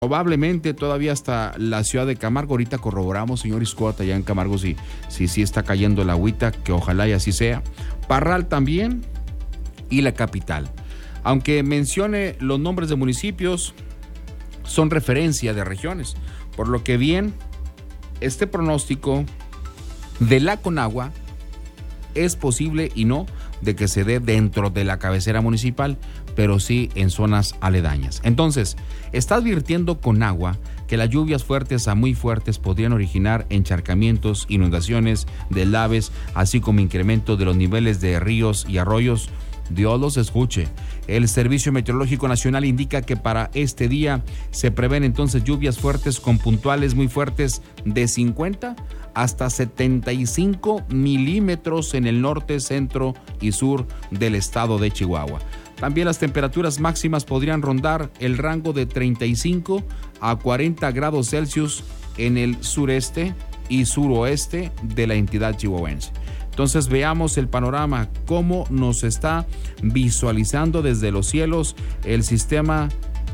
Probablemente todavía hasta la ciudad de Camargo. Ahorita corroboramos, señor Iscota, allá en Camargo si está cayendo la agüita, que ojalá y así sea. Parral también y la capital. Aunque mencione los nombres de municipios, son referencia de regiones, por lo que bien, este pronóstico de la Conagua es posible y no de que se dé dentro de la cabecera municipal, pero sí en zonas aledañas. Entonces, está advirtiendo Conagua que las lluvias fuertes a muy fuertes podrían originar encharcamientos, inundaciones, deslaves, así como incremento de los niveles de ríos y arroyos. Dios los escuche. El Servicio Meteorológico Nacional indica que para este día se prevén entonces lluvias fuertes con puntuales muy fuertes de 50 hasta 75 milímetros en el norte, centro y sur del estado de Chihuahua. También las temperaturas máximas podrían rondar el rango de 35 a 40 grados Celsius en el sureste y suroeste de la entidad chihuahuense. Entonces veamos el panorama, cómo nos está visualizando desde los cielos el sistema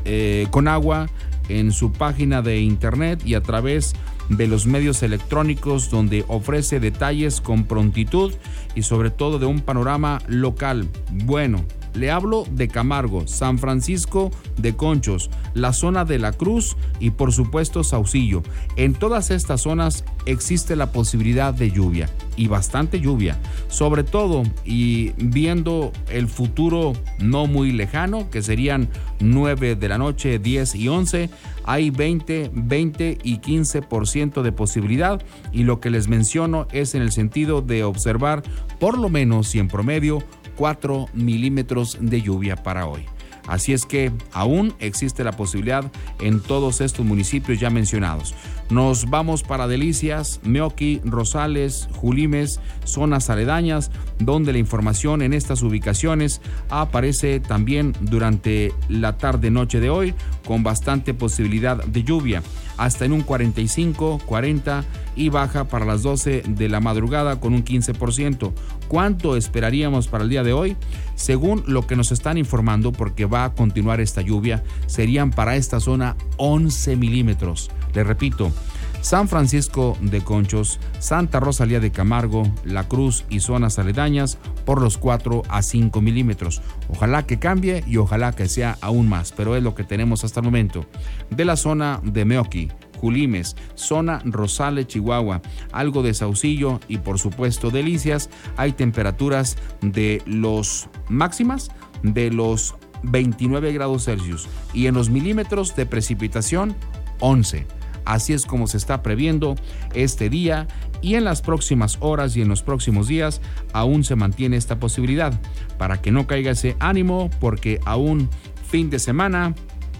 Conagua en su página de internet y a través de los medios electrónicos, donde ofrece detalles con prontitud y sobre todo de un panorama local. Bueno, le hablo de Camargo, San Francisco de Conchos, la zona de La Cruz y por supuesto Saucillo. En todas estas zonas existe la posibilidad de lluvia y bastante lluvia, sobre todo y viendo el futuro no muy lejano, que serían 9 de la noche, 10 y 11, hay 20 y 15% de posibilidad, y lo que les menciono es en el sentido de observar por lo menos y en promedio 4 milímetros de lluvia para hoy. Así es que aún existe la posibilidad en todos estos municipios ya mencionados. Nos vamos para Delicias, Meoqui, Rosales, Julimes, zonas aledañas, donde la información en estas ubicaciones aparece también durante la tarde-noche de hoy, con bastante posibilidad de lluvia, hasta en un 45, 40 y baja para las 12 de la madrugada con un 15%. ¿Cuánto esperaríamos para el día de hoy? Según lo que nos están informando, porque va a continuar esta lluvia, serían para esta zona 11 milímetros. Les repito, San Francisco de Conchos, Santa Rosalía de Camargo, La Cruz y zonas aledañas por los 4 a 5 milímetros. Ojalá que cambie y ojalá que sea aún más, pero es lo que tenemos hasta el momento. De la zona de Meoqui, Julimes, zona Rosales, Chihuahua, algo de Saucillo y por supuesto Delicias, hay temperaturas de los máximas de los 29 grados Celsius y en los milímetros de precipitación 11. Así es como se está previendo este día y en las próximas horas y en los próximos días aún se mantiene esta posibilidad para que no caiga ese ánimo, porque aún fin de semana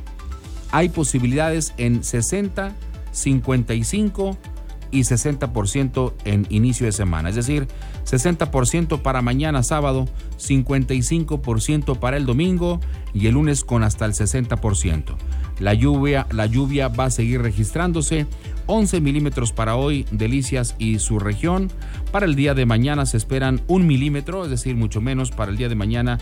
hay posibilidades en 60, 55 y 60% en inicio de semana, es decir, 60% para mañana sábado, 55% para el domingo y el lunes con hasta el 60%. La lluvia va a seguir registrándose, 11 milímetros para hoy, Delicias y su región. Para el día de mañana se esperan 1 milímetro, es decir, mucho menos para el día de mañana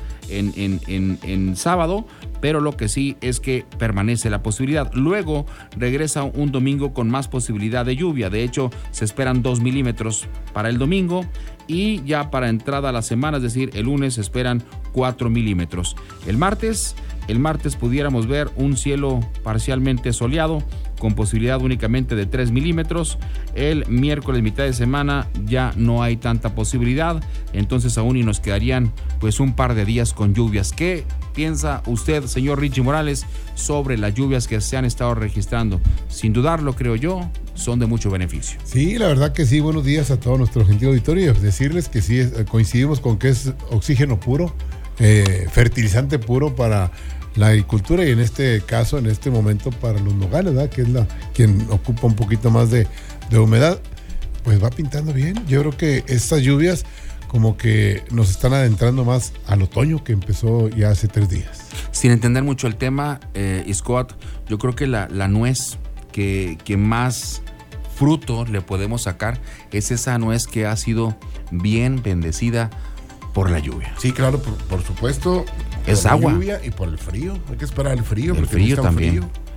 en sábado, pero lo que sí es que permanece la posibilidad. Luego regresa un domingo con más posibilidad de lluvia, de hecho se esperan 2 milímetros para el domingo y ya para entrada a la semana, es decir, el lunes se esperan 4 milímetros. El martes pudiéramos ver un cielo parcialmente soleado con posibilidad únicamente de 3 milímetros. El miércoles, mitad de semana, ya no hay tanta posibilidad, entonces aún y nos quedarían pues un par de días con lluvias. ¿Qué piensa usted, señor Richie Morales, sobre las lluvias que se han estado registrando? Sin dudarlo, creo yo, son de mucho beneficio. Sí, la verdad que sí. Buenos días a todo nuestro gentil auditorio. Decirles que sí, coincidimos con que es oxígeno puro, fertilizante puro para la agricultura y en este caso, en este momento, para los nogales, ¿verdad? Que es quien ocupa un poquito más de humedad, pues va pintando bien. Yo creo que estas lluvias como que nos están adentrando más al otoño, que empezó ya hace 3 días. Sin entender mucho el tema, Scott, yo creo que la nuez que más fruto le podemos sacar es esa nuez que ha sido bien bendecida por la lluvia. Sí, claro, por supuesto. Es por agua. La lluvia y por el frío. Hay que esperar el frío. El frío también.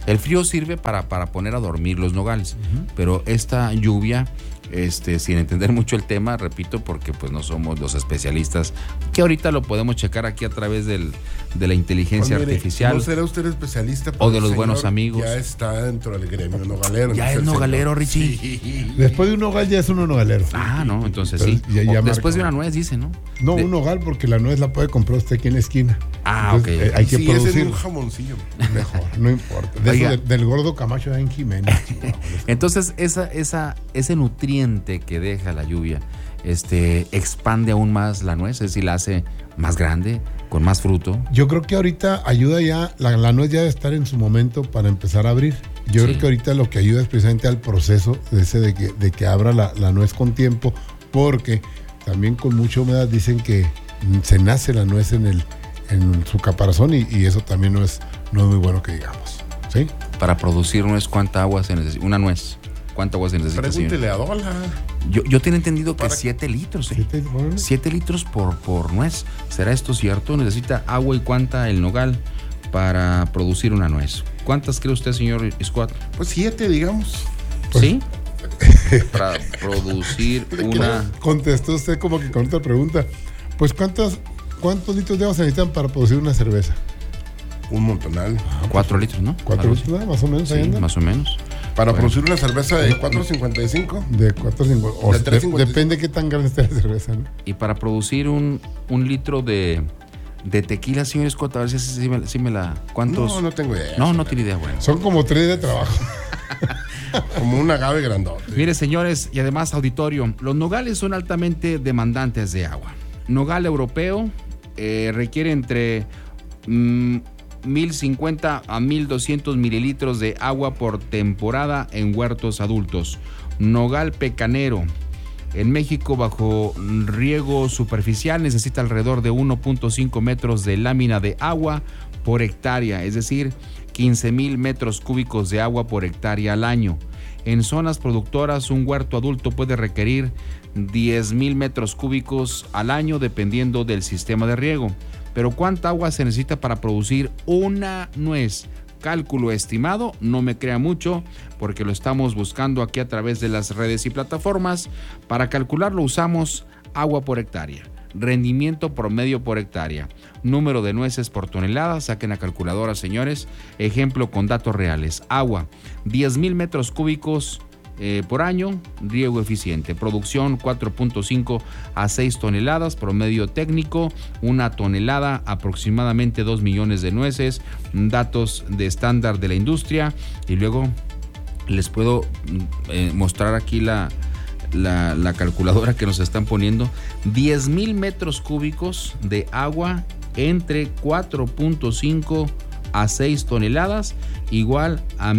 El frío sirve para poner a dormir los nogales, pero esta lluvia, sin entender mucho el tema, repito, porque pues no somos los especialistas, que ahorita lo podemos checar aquí a través de la inteligencia artificial. ¿No será usted especialista? O de los buenos amigos. Ya está dentro del gremio nogalero. Ya es nogalero, Richie. Sí. Después de un nogal ya es uno nogalero. Ah, no, entonces sí. Ya después de una nuez, dice, ¿no? No, un nogal, porque la nuez la puede comprar usted aquí en la esquina. Ah, entonces, ok. hay que sí, producir. es un jamoncillo. Mejor, no importa. Del gordo Camacho en Jiménez. Entonces, ese nutriente que deja la lluvia, expande aún más la nuez, es decir, la hace más grande, con más fruto. Yo creo que ahorita ayuda ya, la nuez ya debe estar en su momento para empezar a abrir. Yo creo que ahorita lo que ayuda es precisamente al proceso de que abra la nuez con tiempo, porque también con mucha humedad dicen que se nace la nuez en su caparazón y eso también no es muy bueno que digamos. ¿Sí? Para producir nuez, ¿cuánta agua se necesita? Una nuez, ¿cuánta agua se necesita? Pregúntele a Dola. Yo tengo entendido que 7 litros. 7 litros por nuez. ¿Será esto cierto? ¿Necesita agua y cuánta el nogal para producir una nuez? ¿Cuántas cree usted, señor Scott? Pues 7, digamos. ¿Sí? Para producir una... Contestó usted como que con otra pregunta. Pues ¿cuántos litros de agua se necesitan para producir una cerveza? Un montonal. 4 litros, ¿no? 4 litros, más o menos. Sí, más o menos. Para producir una cerveza de 4.55. De 4.55. De Depende de qué tan grande esté la cerveza, ¿no? Y para producir un litro de tequila, señor Scott, a ver si me la... ¿Cuántos? No tengo idea. No tiene idea, bueno. Son como 3 de trabajo. Como un agave grandote. Mire, señores, y además auditorio, los nogales son altamente demandantes de agua. Nogal europeo requiere entre 1.050 a 1.200 mililitros de agua por temporada en huertos adultos. Nogal pecanero en México bajo riego superficial necesita alrededor de 1.5 metros de lámina de agua por hectárea, es decir, 15,000 metros cúbicos de agua por hectárea al año. En zonas productoras, un huerto adulto puede requerir 10,000 metros cúbicos al año dependiendo del sistema de riego. Pero ¿cuánta agua se necesita para producir una nuez? Cálculo estimado, no me crea mucho porque lo estamos buscando aquí a través de las redes y plataformas. Para calcularlo usamos agua por hectárea, rendimiento promedio por hectárea, número de nueces por tonelada, saquen la calculadora, señores. Ejemplo con datos reales: agua, 10,000 metros cúbicos por año, riego eficiente, producción 4.5 a 6 toneladas, promedio técnico, 1 tonelada, aproximadamente 2 millones de nueces, datos de estándar de la industria. Y luego les puedo mostrar aquí la calculadora que nos están poniendo. 10,000 metros cúbicos de agua entre 4.5 a 6 toneladas, igual a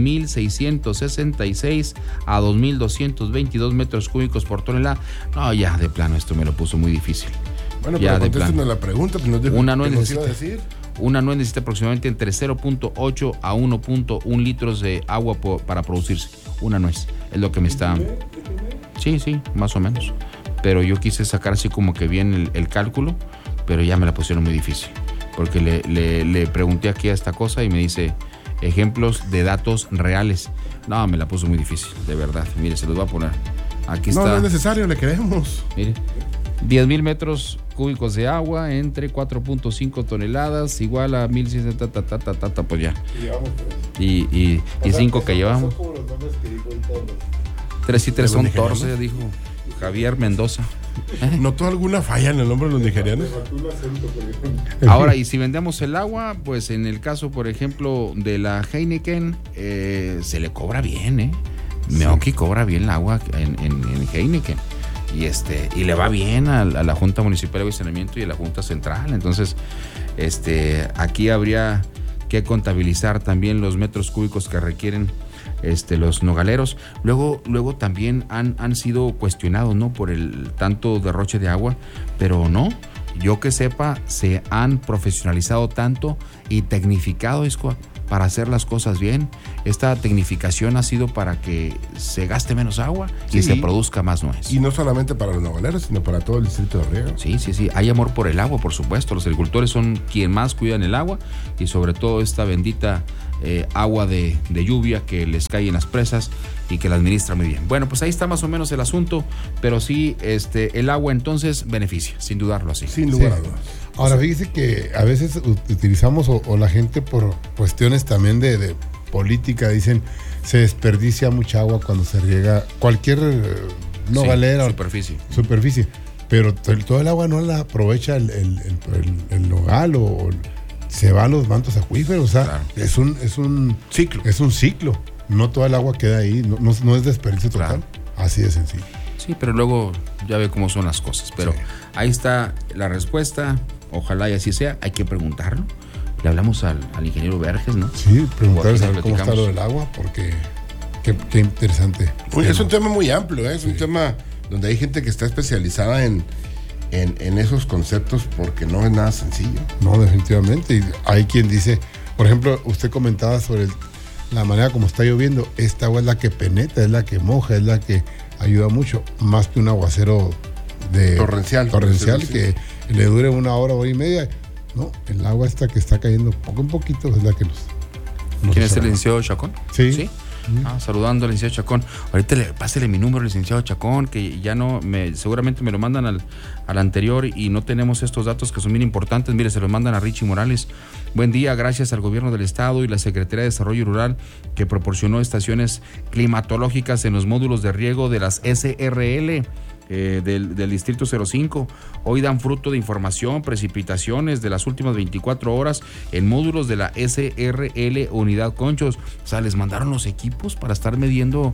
1.666 a 2.222 metros cúbicos por tonelada. No, ya de plano esto me lo puso muy difícil. Bueno, ya pero contéstenos la pregunta. Pues nos dijo, una nuez necesita decir. Una nuez necesita aproximadamente entre 0.8 a 1.1 litros de agua para producirse. Una nuez es lo que me está... Sí, más o menos. Pero yo quise sacar así como que bien el cálculo, pero ya me la pusieron muy difícil. Porque le pregunté aquí a esta cosa y me dice ejemplos de datos reales. No, me la puso muy difícil, de verdad. Mire, se los voy a poner. Aquí está. No es necesario, le queremos. Mire, 10,000 metros cúbicos de agua entre 4.5 toneladas, igual a 1.600, pues ya. Y 5 que llevamos. 3 y 3 son 14, dijo Javier Mendoza. ¿Notó alguna falla en el nombre de los nigerianos? Ahora, y si vendemos el agua, pues en el caso, por ejemplo, de la Heineken, se le cobra bien, Meoki cobra bien el agua en Heineken. Y le va bien a la Junta Municipal de Saneamiento y a la Junta Central. Entonces, aquí habría que contabilizar también los metros cúbicos que requieren los nogaleros. Luego también han sido cuestionados, ¿no?, por el tanto derroche de agua, pero no, yo que sepa, se han profesionalizado tanto y tecnificado para hacer las cosas bien. Esta tecnificación ha sido para que se gaste menos agua y se produzca más nuez. Y no solamente para los nogaleros, sino para todo el distrito de riego. Sí, hay amor por el agua, por supuesto. Los agricultores son quien más cuidan el agua y sobre todo esta bendita agua de lluvia que les cae en las presas y que la administra muy bien. Bueno, pues ahí está más o menos el asunto, pero sí, el agua entonces beneficia, sin dudarlo así. Sin lugar a dudas. Ahora, fíjese que a veces utilizamos, o la gente por cuestiones también de política, dicen, se desperdicia mucha agua cuando se riega cualquier nogalera o superficie. Pero todo el agua no la aprovecha el nogal o se va a los mantos acuíferos. O sea, claro. es un ciclo. Es un ciclo. No toda el agua queda ahí, no es desperdicio total. Claro. Así de sencillo. Sí, pero luego ya ve cómo son las cosas. Pero sí, ahí está la respuesta. Ojalá y así sea. Hay que preguntarlo. Le hablamos al ingeniero Verges, ¿no? Sí, preguntarle cómo está lo del agua, porque qué interesante. Es un tema muy amplio, ¿eh? Es un tema donde hay gente que está especializada en esos conceptos, porque no es nada sencillo. No, definitivamente. Y hay quien dice, por ejemplo, usted comentaba sobre la manera como está lloviendo. Esta agua es la que penetra, es la que moja, es la que ayuda mucho, más que un aguacero torrencial que le dure 1 hora, 1 hora y media. No, el agua esta que está cayendo poco en poquito es la que nos ¿Quién es el licenciado Chacón? Sí. Saludando al licenciado Chacón. Ahorita pásele mi número, licenciado Chacón, que ya no, seguramente me lo mandan al anterior y no tenemos estos datos que son bien importantes. Mire, se los mandan a Richie Morales. Buen día, gracias al gobierno del estado y la Secretaría de Desarrollo Rural que proporcionó estaciones climatológicas en los módulos de riego de las SRL. Del Distrito 05. Hoy dan fruto de información, precipitaciones de las últimas 24 horas en módulos de la SRL Unidad Conchos. O sea, les mandaron los equipos para estar midiendo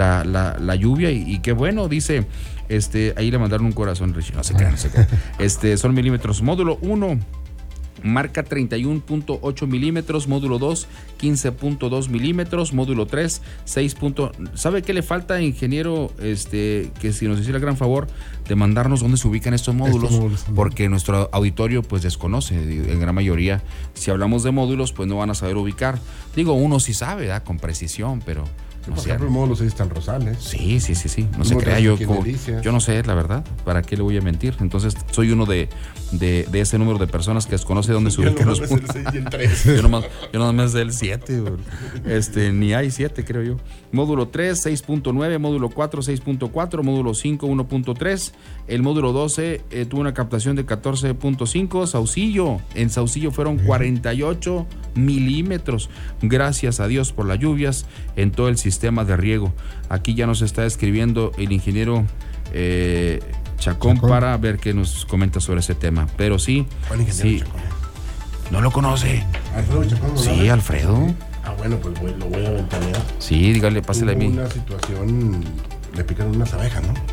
la lluvia y qué bueno, dice, ahí le mandaron un corazón, Richie, no se crean. Son milímetros. Módulo 1 marca 31.8 milímetros, módulo 2, 15.2 milímetros, módulo 3, 6. ¿Sabe qué le falta, ingeniero? Que si nos hiciera el gran favor de mandarnos dónde se ubican estos módulos, porque nuestro auditorio pues desconoce, en gran mayoría, si hablamos de módulos, pues no van a saber ubicar. Digo, uno sí sabe, con precisión, pero... Por ejemplo, el módulo 6 está en Rosales. Sí. No se crea, yo no sé, la verdad. ¿Para qué le voy a mentir? Entonces, soy uno de ese número de personas que desconoce dónde se ubican los puntos. Yo nomás me sé el 7. Ni hay 7, creo yo. Módulo 3, 6.9. Módulo 4, 6.4. Módulo 5, 1.3. El módulo 12 tuvo una captación de 14.5. Saucillo. En Saucillo fueron 48 milímetros. Gracias a Dios por las lluvias en todo el sistema de riego. Aquí ya nos está escribiendo el ingeniero Chacón para ver qué nos comenta sobre ese tema. Pero sí. ¿Cuál ingeniero Chacón? ¿No lo conoce? ¿Alfredo Chacón? Sí, Alfredo. Bueno, pues lo voy a ventanear. Sí, dígale, pásale a mí. Una situación, le picaron unas abejas, ¿no?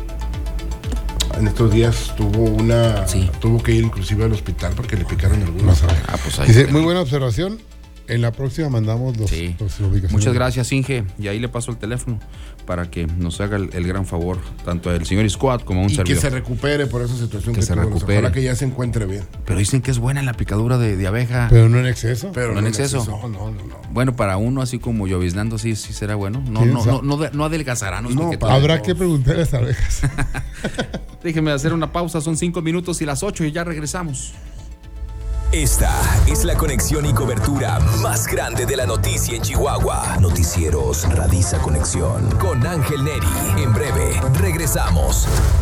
En estos días tuvo que ir inclusive al hospital porque le picaron algunas abejas. Pues ahí dice, muy buena observación. En la próxima mandamos los ubicaciones. Muchas gracias, Inge. Y ahí le paso el teléfono para que nos haga el gran favor, tanto el señor Iscoat como a un servidor. Que se recupere por esa situación que se recupere. Ojalá que ya se encuentre bien. Pero dicen que es buena la picadura de abeja. Pero no en exceso. Pero no en exceso. No. Bueno, para uno así como lloviznando, sí será bueno. No adelgazará. Habrá que preguntar a las abejas. Déjenme hacer una pausa, son 5 minutos y las 8 y ya regresamos. Esta es la conexión y cobertura más grande de la noticia en Chihuahua. Noticieros Radisa Conexión con Ángel Neri. En breve, regresamos.